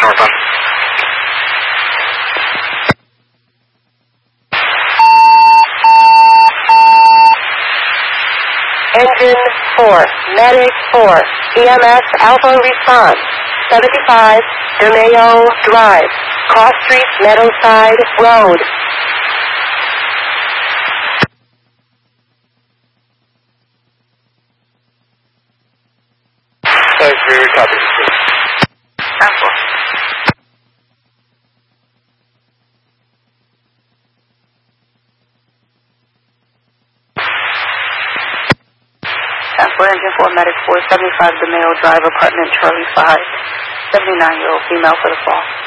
northbound. Engine 4, Medic 4, EMS Alpha response, 75 DeMayo Drive, Cross Street, Meadowside Road. Thanks, very copy. Council. Council Engine 4, Medic 4, 75 DeMayo Drive, Apartment Charlie 5, 79-year-old female for the fall.